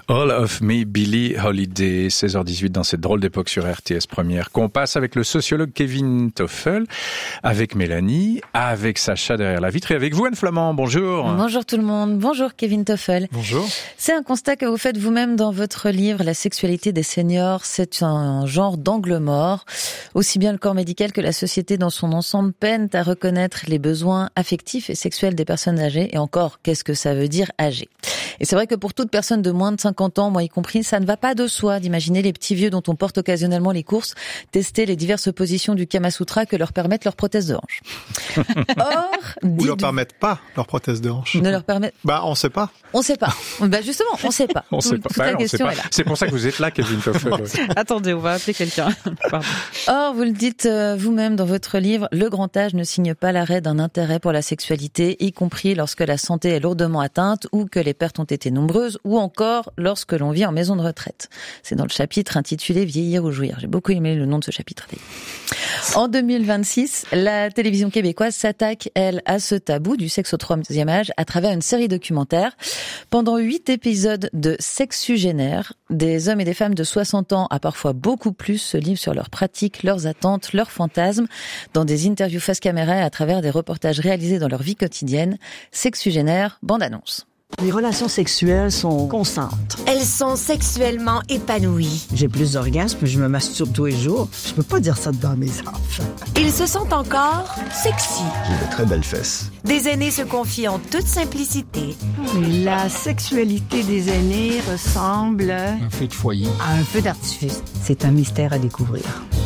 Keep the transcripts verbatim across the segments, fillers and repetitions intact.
All of Me, Billie Holiday, seize heures dix-huit dans cette drôle d'époque sur R T S Première, qu'on passe avec le sociologue Kevin Toffel, avec Mélanie, avec Sacha derrière la vitre et avec vous Anne Flamand. Bonjour. Bonjour tout le monde. Bonjour Kevin Toffel. Bonjour. C'est un constat que vous faites vous-même dans votre livre La sexualité des seniors. C'est un genre d'angle mort. Aussi bien le corps médical que la société dans son ensemble peinent à reconnaître les besoins affectifs et sexuels des personnes âgées. Et encore, qu'est-ce que ça veut dire âgé ? Et c'est vrai que pour toute personne de moins de cinquante ans, moi y compris, ça ne va pas de soi d'imaginer les petits vieux dont on porte occasionnellement les courses tester les diverses positions du Kama Sutra que leur permettent leurs prothèses de hanche. Or, ou leur permettent pas leurs prothèses de hanche. Ne leur permettent. Bah, on sait pas. On sait pas. Bah justement, on sait pas. on sait pas. Bah, on sait pas. C'est pour ça que vous êtes là, Kevin Toffel. Attendez, on va appeler quelqu'un. Pardon. Or, vous le dites euh, vous-même dans votre livre, le grand âge ne signe pas l'arrêt d'un intérêt pour la sexualité, y compris lorsque la santé est lourdement atteinte ou que les pertes ont été nombreuses, ou encore lorsque l'on vit en maison de retraite. C'est dans le chapitre intitulé Vieillir ou jouir. J'ai beaucoup aimé le nom de ce chapitre. En deux mille vingt-six, la télévision québécoise s'attaque, elle, à ce tabou du sexe au troisième âge à travers une série documentaire. Pendant huit épisodes de Sexugénaire, des hommes et des femmes de soixante ans à parfois beaucoup plus se livrent sur leurs pratiques, leurs attentes, leurs fantasmes, dans des interviews face caméra et à travers des reportages réalisés dans leur vie quotidienne. Sexugénaire, bande-annonce. Les relations sexuelles sont constantes. Elles sont sexuellement épanouies. J'ai plus d'orgasmes, je me masturbe tous les jours. Je peux pas dire ça devant mes enfants. Ils se sentent encore sexy. J'ai de très belles fesses. Des aînés se confient en toute simplicité. La sexualité des aînés ressemble un feu de foyer à un feu d'artifice. C'est un mystère à découvrir.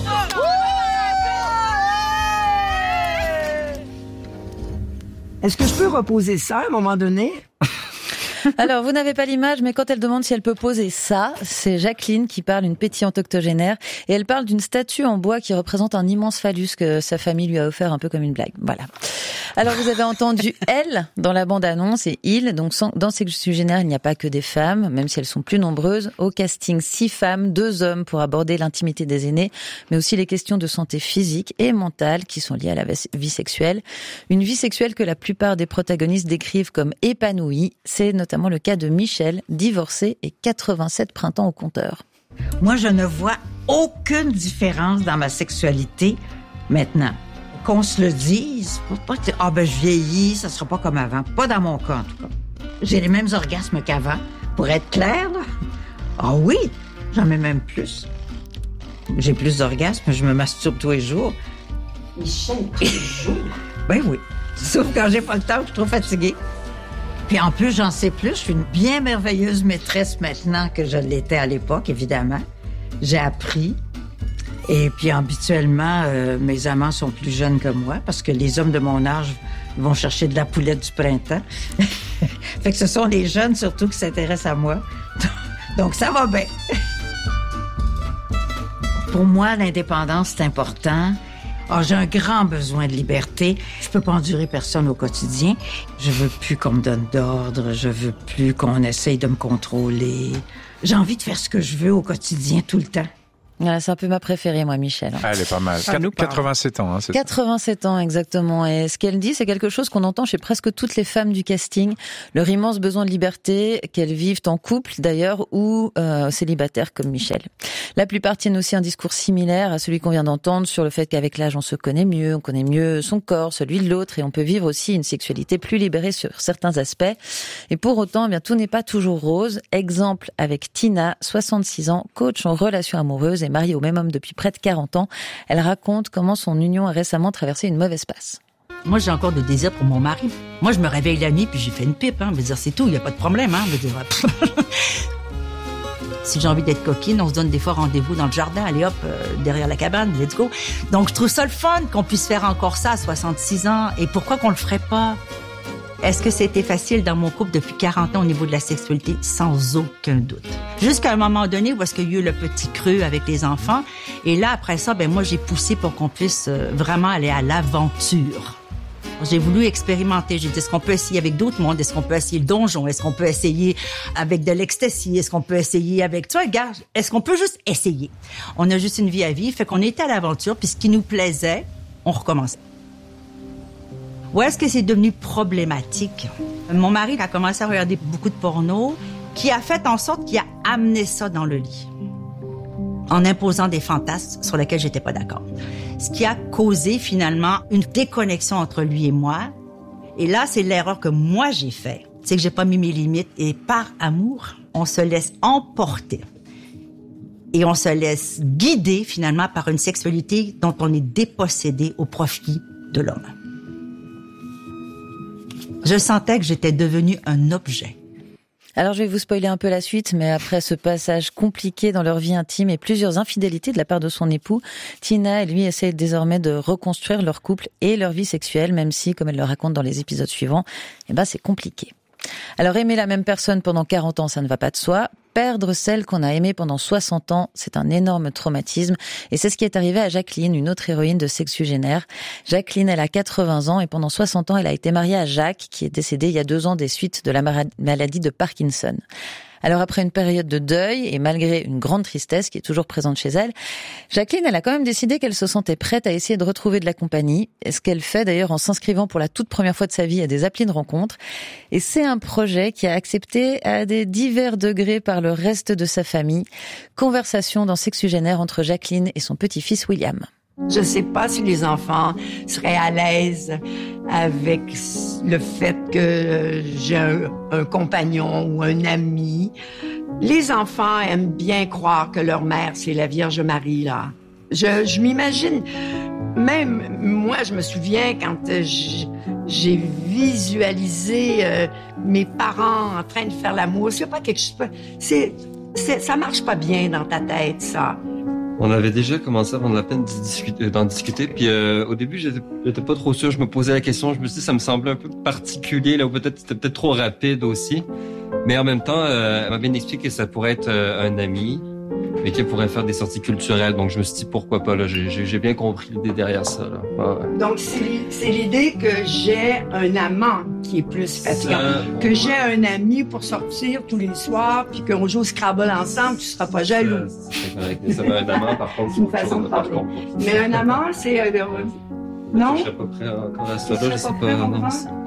Est-ce que je peux reposer ça à un moment donné? Alors, vous n'avez pas l'image, mais quand elle demande si elle peut poser ça, c'est Jacqueline qui parle, une pétillante octogénaire, et elle parle d'une statue en bois qui représente un immense phallus que sa famille lui a offert un peu comme une blague. Voilà. Alors, vous avez entendu elle dans la bande-annonce et il. Donc, dans Sexugénaire, il n'y a pas que des femmes, même si elles sont plus nombreuses. Au casting, six femmes, deux hommes pour aborder l'intimité des aînés, mais aussi les questions de santé physique et mentale qui sont liées à la vie sexuelle. Une vie sexuelle que la plupart des protagonistes décrivent comme épanouie. C'est notamment le cas de Michel, divorcé et quatre-vingt-sept printemps au compteur. Moi, je ne vois aucune différence dans ma sexualité maintenant. Qu'on se le dise, pas que ah ben je vieillis, ça sera pas comme avant. Pas dans mon cas, en tout cas. J'ai les mêmes orgasmes qu'avant. Pour être clair, là. Ah oui, j'en mets même plus. J'ai plus d'orgasmes, je me masturbe tous les jours. Michel, tous les jours? Ben oui. Sauf quand j'ai pas le temps, je suis trop fatiguée. Puis en plus, j'en sais plus. Je suis une bien merveilleuse maîtresse maintenant que je l'étais à l'époque, évidemment. J'ai appris. Et puis habituellement, euh, mes amants sont plus jeunes que moi parce que les hommes de mon âge vont chercher de la poulette du printemps. Fait que ce sont les jeunes surtout qui s'intéressent à moi. Donc ça va bien. Pour moi, l'indépendance, c'est important. Oh, j'ai un grand besoin de liberté. Je peux pas endurer personne au quotidien. Je veux plus qu'on me donne d'ordre. Je veux plus qu'on essaye de me contrôler. J'ai envie de faire ce que je veux au quotidien tout le temps. Voilà, c'est un peu ma préférée, moi, Michel. Ah, elle est pas mal. quatre-vingt-sept ans. Hein, c'est quatre-vingt-sept ans, exactement. Et ce qu'elle dit, c'est quelque chose qu'on entend chez presque toutes les femmes du casting. Leur immense besoin de liberté, qu'elles vivent en couple, d'ailleurs, ou euh, célibataires comme Michel. La plupart tiennent aussi un discours similaire à celui qu'on vient d'entendre sur le fait qu'avec l'âge, on se connaît mieux, on connaît mieux son corps, celui de l'autre, et on peut vivre aussi une sexualité plus libérée sur certains aspects. Et pour autant, eh bien, tout n'est pas toujours rose. Exemple avec Tina, soixante-six ans, coach en relations amoureuses et mariée au même homme depuis près de quarante ans. Elle raconte comment son union a récemment traversé une mauvaise passe. Moi, j'ai encore de désir pour mon mari. Moi, je me réveille la nuit puis j'ai fait une pipe. Hein. Je veux dire, c'est tout, il n'y a pas de problème. Hein. Je veux dire, si j'ai envie d'être coquine, on se donne des fois rendez-vous dans le jardin. Allez hop, euh, derrière la cabane, let's go. Donc, je trouve ça le fun qu'on puisse faire encore ça à soixante-six ans. Et pourquoi qu'on le ferait pas? Est-ce que c'était facile dans mon couple depuis quarante ans au niveau de la sexualité? Sans aucun doute. Jusqu'à un moment donné où est-ce qu'il y a eu le petit creux avec les enfants. Et là, après ça, ben moi, j'ai poussé pour qu'on puisse vraiment aller à l'aventure. J'ai voulu expérimenter. J'ai dit, est-ce qu'on peut essayer avec d'autres mondes? Est-ce qu'on peut essayer le donjon? Est-ce qu'on peut essayer avec de l'ecstasy? Est-ce qu'on peut essayer avec... Tu vois, regarde, est-ce qu'on peut juste essayer? On a juste une vie à vivre. Fait qu'on était à l'aventure. Puis ce qui nous plaisait, on recommençait. Où est-ce que c'est devenu problématique? Mon mari a commencé à regarder beaucoup de porno qui a fait en sorte qu'il a amené ça dans le lit, en imposant des fantasmes sur lesquels j'étais pas d'accord. Ce qui a causé finalement une déconnexion entre lui et moi. Et là, c'est l'erreur que moi j'ai fait. C'est que j'ai pas mis mes limites. Et par amour, on se laisse emporter. Et on se laisse guider finalement par une sexualité dont on est dépossédé au profit de l'homme. Je sentais que j'étais devenue un objet. Alors je vais vous spoiler un peu la suite, mais après ce passage compliqué dans leur vie intime et plusieurs infidélités de la part de son époux, Tina et lui essaient désormais de reconstruire leur couple et leur vie sexuelle, même si, comme elle le raconte dans les épisodes suivants, eh ben c'est compliqué. Alors aimer la même personne pendant quarante ans, ça ne va pas de soi. Perdre celle qu'on a aimée pendant soixante ans, c'est un énorme traumatisme. Et c'est ce qui est arrivé à Jacqueline, une autre héroïne de Sexugénaire. Jacqueline, elle a quatre-vingts ans et pendant soixante ans, elle a été mariée à Jacques, qui est décédé il y a deux ans des suites de la maladie de Parkinson. Alors après une période de deuil et malgré une grande tristesse qui est toujours présente chez elle, Jacqueline, elle a quand même décidé qu'elle se sentait prête à essayer de retrouver de la compagnie. Et ce qu'elle fait d'ailleurs en s'inscrivant pour la toute première fois de sa vie à des applis de rencontres. Et c'est un projet qui a accepté à des divers degrés par le reste de sa famille. Conversation dans Sexugénaire entre Jacqueline et son petit-fils William. Je sais pas si les enfants seraient à l'aise avec le fait que j'ai un, un compagnon ou un ami. Les enfants aiment bien croire que leur mère, c'est la Vierge Marie, là. Je, je m'imagine, même moi, je me souviens quand j'ai visualisé euh, mes parents en train de faire l'amour. C'est pas quelque chose... C'est, c'est, ça marche pas bien dans ta tête, ça. On avait déjà commencé à prendre la peine d'en discuter, d'en discuter puis euh, au début, j'étais, j'étais pas trop sûr, je me posais la question, je me suis dit, ça me semblait un peu particulier, là, ou peut-être c'était peut-être trop rapide aussi. Mais en même temps, euh, elle m'a bien expliqué que ça pourrait être euh, un ami, mais qu'elle pourrait faire des sorties culturelles. Donc, je me suis dit, pourquoi pas, là, j'ai, j'ai bien compris l'idée derrière ça, là. Ah, ouais. Donc, c'est, c'est l'idée que j'ai un amant qui est plus fatigant. Ça, que j'ai un ami pour sortir tous les soirs, puis qu'on joue au Scrabble ensemble, tu seras pas jaloux. C'est correct. Mais ça va un amant, par contre, c'est une façon de parler. Mais un amant, c'est... Euh, non? Je serais pas prêt encore à ça, là, je sais pas. Non,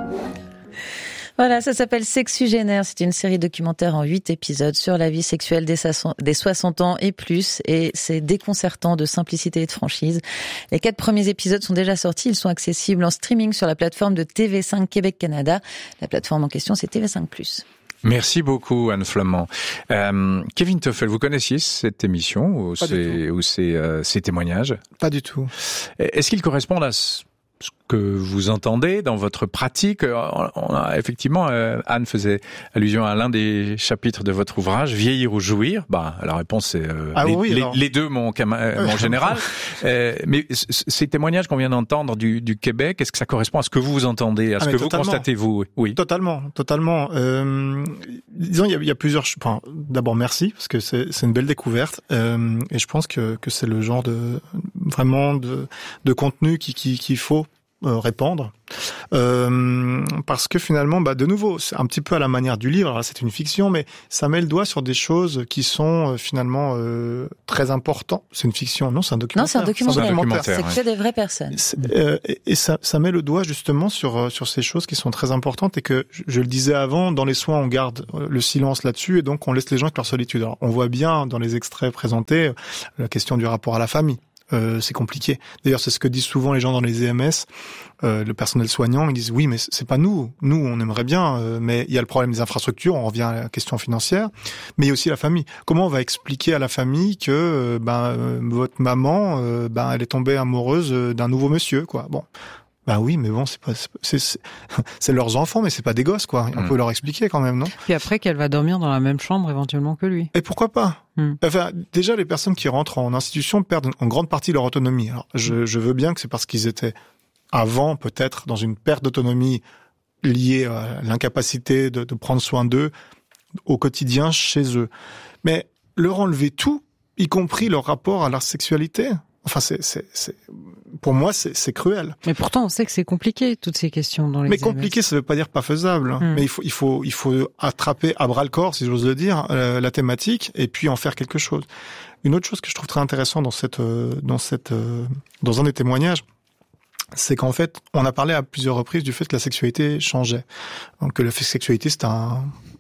Voilà, ça s'appelle Sexugénaire. C'est une série documentaire en huit épisodes sur la vie sexuelle des soixante ans et plus. Et c'est déconcertant de simplicité et de franchise. Les quatre premiers épisodes sont déjà sortis. Ils sont accessibles en streaming sur la plateforme de T V cinq Québec-Canada. La plateforme en question, c'est T V cinq plus. Merci beaucoup, Anne Flamand. Euh, Kevin Toffel, vous connaissiez cette émission ou, ces, ou ces, euh, ces témoignages? Pas du tout. Est-ce qu'ils correspondent à ce que vous entendez dans votre pratique? On a effectivement, euh, Anne faisait allusion à l'un des chapitres de votre ouvrage, Vieillir ou jouir. Bah, la réponse c'est euh, ah, les, oui, les, les deux, mon, mon général. euh, mais ces témoignages qu'on vient d'entendre du, du Québec, est-ce que ça correspond à ce que vous vous entendez, à ce ah, que totalement. Vous constatez vous? Oui. Totalement, totalement. Euh, disons, il y a, il y a plusieurs. Enfin, d'abord, merci parce que c'est, c'est une belle découverte euh, et je pense que, que c'est le genre de vraiment de, de contenu qui, qui, qu'il faut Euh, répandre euh, parce que finalement bah de nouveau c'est un petit peu à la manière du livre. Alors là, c'est une fiction mais ça met le doigt sur des choses qui sont euh, finalement euh, très importantes. C'est une fiction, non, c'est un documentaire. Non, c'est un documentaire, c'est, un documentaire. c'est que ouais. des vraies personnes euh, et, et ça, ça met le doigt justement sur sur ces choses qui sont très importantes et que je, je le disais avant, dans les soins on garde le silence là-dessus et donc on laisse les gens avec leur solitude. Alors, on voit bien dans les extraits présentés la question du rapport à la famille. Euh, c'est compliqué. D'ailleurs, c'est ce que disent souvent les gens dans les E M S, euh, le personnel soignant. Ils disent oui, mais c'est pas nous. Nous, on aimerait bien, euh, mais il y a le problème des infrastructures. On revient à la question financière, mais il y a aussi la famille. Comment on va expliquer à la famille que euh, ben euh, votre maman, euh, ben elle est tombée amoureuse d'un nouveau monsieur, quoi. Bon. Bah oui, mais bon, c'est pas, c'est, c'est, c'est leurs enfants, mais c'est pas des gosses, quoi. On mmh. peut leur expliquer quand même, non? Puis après qu'elle va dormir dans la même chambre éventuellement que lui. Et pourquoi pas? Mmh. Enfin, déjà, les personnes qui rentrent en institution perdent en grande partie leur autonomie. Alors, je, je veux bien que c'est parce qu'ils étaient avant, peut-être, dans une perte d'autonomie liée à l'incapacité de, de prendre soin d'eux au quotidien chez eux. Mais leur enlever tout, y compris leur rapport à leur sexualité. Enfin, c'est, c'est, c'est, pour moi, c'est, c'est cruel. Mais pourtant, on sait que c'est compliqué, toutes ces questions dans les Mais compliqué, ça veut pas dire pas faisable. Mmh. Mais il faut, il faut, il faut attraper à bras le corps, si j'ose le dire, euh, la thématique, et puis en faire quelque chose. Une autre chose que je trouve très intéressante dans cette, euh, dans cette, euh, dans un des témoignages, c'est qu'en fait, on a parlé à plusieurs reprises du fait que la sexualité changeait. Donc, que la sexualité, c'est un,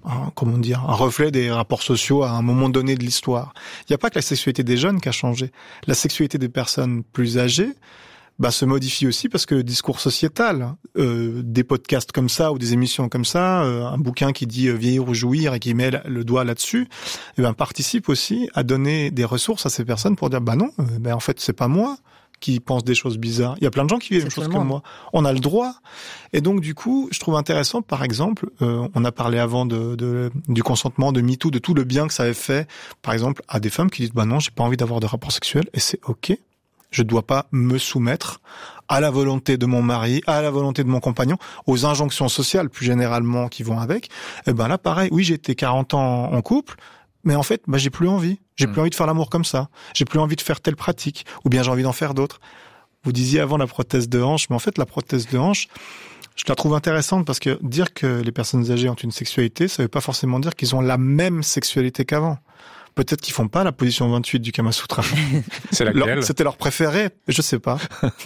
un, comment dire, un reflet des rapports sociaux à un moment donné de l'histoire. Il n'y a pas que la sexualité des jeunes qui a changé. La sexualité des personnes plus âgées, bah, se modifie aussi parce que le discours sociétal, euh, des podcasts comme ça ou des émissions comme ça, euh, un bouquin qui dit euh, vieillir ou jouir et qui met le doigt là-dessus, eh ben, participe aussi à donner des ressources à ces personnes pour dire, bah non, euh, ben, en fait, c'est pas moi qui pense des choses bizarres. Il y a plein de gens qui vivent des choses comme moi. On a le droit. Et donc, du coup, je trouve intéressant, par exemple, euh, on a parlé avant de, de, du consentement, de MeToo, de tout le bien que ça avait fait, par exemple, à des femmes qui disent, bah non, j'ai pas envie d'avoir de rapports sexuels, et c'est OK. Je ne dois pas me soumettre à la volonté de mon mari, à la volonté de mon compagnon, aux injonctions sociales plus généralement qui vont avec. Et ben là, pareil, oui, j'ai été quarante ans en couple, mais en fait, bah, j'ai plus envie. J'ai mmh. plus envie de faire l'amour comme ça. J'ai plus envie de faire telle pratique, ou bien j'ai envie d'en faire d'autres. Vous disiez avant la prothèse de hanche, mais en fait, la prothèse de hanche, je la trouve intéressante parce que dire que les personnes âgées ont une sexualité, ça veut pas forcément dire qu'ils ont la même sexualité qu'avant. Peut-être qu'ils font pas la position vingt-huit du Kama Sutra. C'est laquelle? Leur, c'était leur préféré. Je sais pas.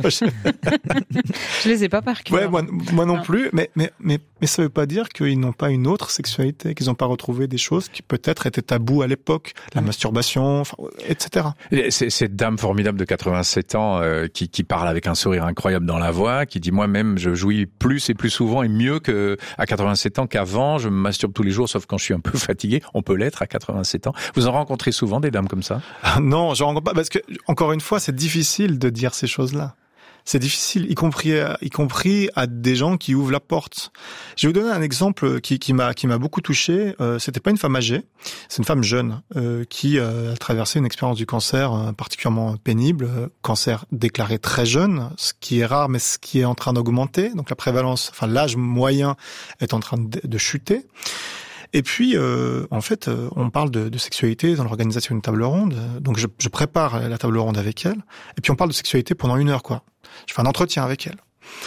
Je les ai pas par cœur. Ouais, moi, moi non plus. Mais, mais, mais, mais ça veut pas dire qu'ils n'ont pas une autre sexualité, qu'ils n'ont pas retrouvé des choses qui peut-être étaient tabous à l'époque, la mmh. masturbation, enfin, et cetera. Et c'est cette dame formidable de quatre-vingt-sept ans euh, qui, qui parle avec un sourire incroyable dans la voix, qui dit moi-même je jouis plus et plus souvent et mieux que à quatre-vingt-sept ans qu'avant. Je me masturbe tous les jours, sauf quand je suis un peu fatigué. On peut l'être à quatre-vingt-sept ans. Vous en rencontrez souvent des dames comme ça? Ah non, je rencontre pas parce que encore une fois, c'est difficile de dire ces choses-là. C'est difficile, y compris, à, y compris à des gens qui ouvrent la porte. Je vais vous donner un exemple qui, qui m'a, qui m'a beaucoup touché. Euh, c'était pas une femme âgée, c'est une femme jeune euh, qui euh, a traversé une expérience du cancer euh, particulièrement pénible, euh, cancer déclaré très jeune, ce qui est rare, mais ce qui est en train d'augmenter. Donc la prévalence, enfin l'âge moyen est en train de, de chuter. Et puis, euh, en fait, euh, on parle de, de sexualité dans l'organisation d'une table ronde. Donc, je, je prépare la table ronde avec elle. Et puis, on parle de sexualité pendant une heure, quoi. Je fais un entretien avec elle.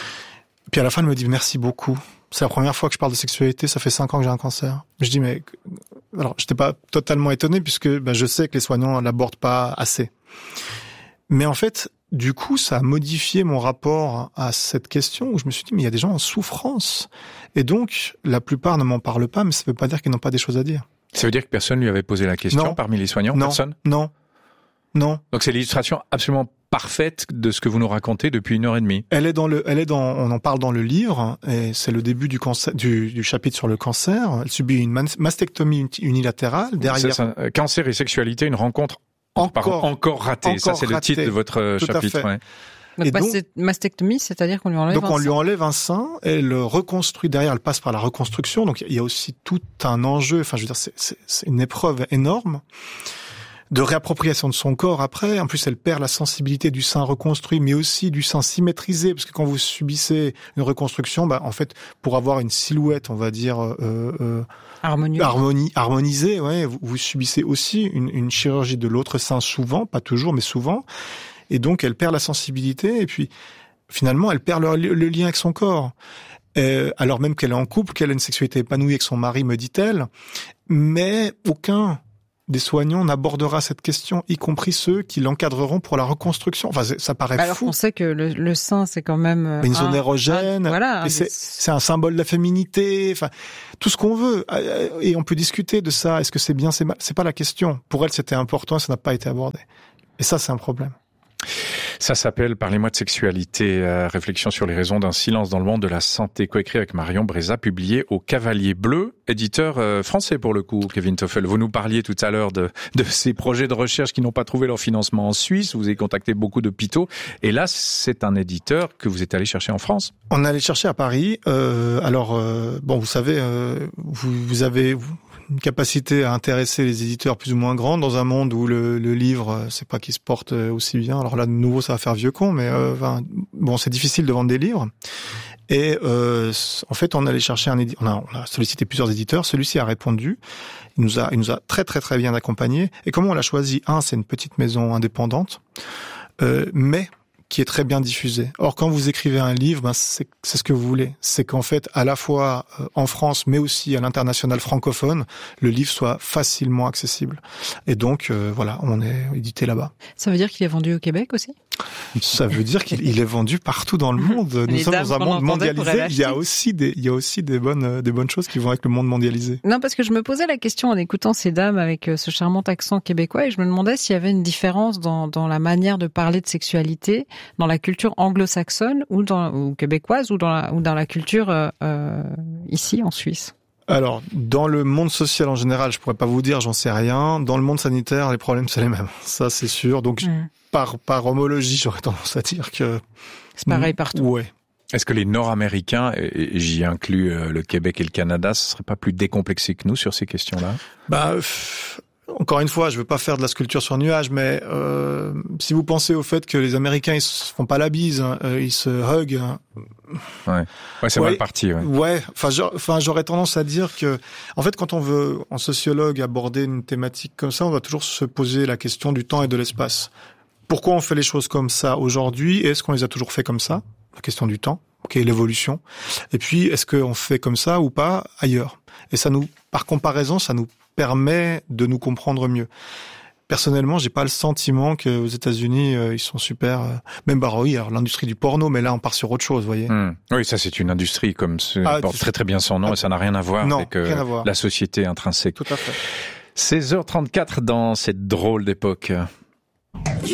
Et puis, à la fin, elle me dit « Merci beaucoup. C'est la première fois que je parle de sexualité. Ça fait cinq ans que j'ai un cancer. » Je dis « Mais... » Alors, j'étais pas totalement étonné puisque ben, je sais que les soignants l'abordent pas assez. Mais en fait... Du coup, ça a modifié mon rapport à cette question où je me suis dit, mais il y a des gens en souffrance. Et donc, la plupart ne m'en parlent pas, mais ça ne veut pas dire qu'ils n'ont pas des choses à dire. Ça veut dire que personne lui avait posé la question non. parmi les soignants? Non. Personne? Non. Non. Donc c'est l'illustration absolument parfaite de ce que vous nous racontez depuis une heure et demie. Elle est dans le, elle est dans, on en parle dans le livre, et c'est le début du cancer, du, du chapitre sur le cancer. Elle subit une mastectomie unilatérale. Derrière. C'est ça, cancer et sexualité, une rencontre Encore, Pardon, encore raté. Encore ça, c'est raté. Le titre de votre Tout chapitre. Ouais. Donc, et donc, mastectomie, c'est-à-dire qu'on lui enlève donc un sein. Donc, on lui enlève un sein, elle le reconstruit derrière, elle passe par la reconstruction. Donc, il y a aussi tout un enjeu. Enfin, je veux dire, c'est, c'est, c'est une épreuve énorme de réappropriation de son corps après. En plus, elle perd la sensibilité du sein reconstruit, mais aussi du sein symétrisé, parce que quand vous subissez une reconstruction, bah, en fait, pour avoir une silhouette, on va dire, euh, euh, Harmonieux. harmonie, harmonisée, ouais, vous, vous subissez aussi une, une chirurgie de l'autre sein souvent, pas toujours, mais souvent. Et donc, elle perd la sensibilité, et puis, finalement, elle perd le, le lien avec son corps. Euh, alors même qu'elle est en couple, qu'elle a une sexualité épanouie avec son mari, me dit-elle, mais aucun des soignants n'abordera cette question, y compris ceux qui l'encadreront pour la reconstruction. Enfin, ça paraît Alors fou. Alors qu'on sait que le, le sein, c'est quand même une un, zone érogène. Un, voilà. Et c'est, c'est un symbole de la féminité. Enfin, tout ce qu'on veut. Et on peut discuter de ça. Est-ce que c'est bien, c'est mal? C'est pas la question. Pour elle, c'était important. Ça n'a pas été abordé. Et ça, c'est un problème. Ça s'appelle « Parlez-moi de sexualité, euh, réflexion sur les raisons d'un silence dans le monde de la santé », coécrit avec Marion Brézat, publié au Cavalier Bleu, éditeur euh, français pour le coup, Kevin Toffel. Vous nous parliez tout à l'heure de, de ces projets de recherche qui n'ont pas trouvé leur financement en Suisse. Vous avez contacté beaucoup d'hôpitaux. Et là, c'est un éditeur que vous êtes allé chercher en France. On est allé chercher à Paris. Euh, alors, euh, bon, vous savez, euh, vous, vous avez... Vous... une capacité à intéresser les éditeurs plus ou moins grande dans un monde où le, le livre, c'est pas qu'il se porte aussi bien. Alors là, de nouveau, ça va faire vieux con, mais euh, enfin, bon, c'est difficile de vendre des livres. Et euh, en fait, on allait chercher un éditeur. On a, on a sollicité plusieurs éditeurs. Celui-ci a répondu. Il nous a, il nous a très très très bien accompagnés. Et comment on l'a choisi? Un, c'est une petite maison indépendante, euh, mais qui est très bien diffusé. Or, quand vous écrivez un livre, ben c'est, c'est ce que vous voulez. C'est qu'en fait, à la fois euh, en France, mais aussi à l'international francophone, le livre soit facilement accessible. Et donc, euh, voilà, on est édité là-bas. Ça veut dire qu'il est vendu au Québec aussi ? Ça veut dire qu'il il est vendu partout dans le monde. Nous Les sommes dames dans un qu'on monde entendait pourraient mondialisé. Il y a l'acheter. aussi des, il y a aussi des bonnes, des bonnes choses qui vont avec le monde mondialisé. Non, parce que je me posais la question en écoutant ces dames avec euh, ce charmant accent québécois et je me demandais s'il y avait une différence dans, dans la manière de parler de sexualité dans la culture anglo-saxonne ou, dans, ou québécoise ou dans la, ou dans la culture euh, euh, ici en Suisse. Alors, dans le monde social en général, je pourrais pas vous dire, j'en sais rien. Dans le monde sanitaire, les problèmes, c'est les mêmes. Ça, c'est sûr. Donc, Mmh. par, par homologie, j'aurais tendance à dire que... C'est pareil partout. Ouais. Est-ce que les Nord-Américains, et j'y inclus le Québec et le Canada, ce serait pas plus décomplexé que nous sur ces questions-là? Bah, pff, encore une fois, je veux pas faire de la sculpture sur nuage, mais euh, si vous pensez au fait que les Américains ils se font pas la bise, hein, ils se hug. Hein, ouais, ouais, c'est ouais, mal parti. Ouais. Ouais. Enfin, enfin, j'aurais tendance à dire que, en fait, quand on veut, en sociologue, aborder une thématique comme ça, on doit toujours se poser la question du temps et de l'espace. Pourquoi on fait les choses comme ça aujourd'hui? Est-ce qu'on les a toujours fait comme ça? La question du temps, ok, l'évolution. Et puis, est-ce qu'on fait comme ça ou pas ailleurs? Et ça nous, par comparaison, ça nous permet de nous comprendre mieux. Personnellement, j'ai pas le sentiment qu'aux États-Unis euh, ils sont super. Euh, même bah oui, alors l'industrie du porno, mais là on part sur autre chose, vous voyez. Mmh. Oui, ça c'est une industrie comme ce Ah, porte très très bien son nom ah, et ça n'a rien à voir non, avec euh, rien à voir. la société intrinsèque. Tout à fait. seize heures trente-quatre dans cette drôle d'époque.